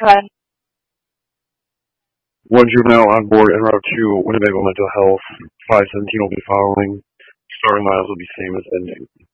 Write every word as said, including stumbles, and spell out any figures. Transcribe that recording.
Hi. One juvenile on board en route to Winnebago Mental Health. five seventeen will be following. Starting miles will be same as ending.